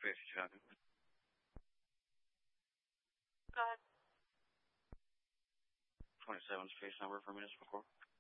space chatting. Go ahead. 27 space number for municipal court.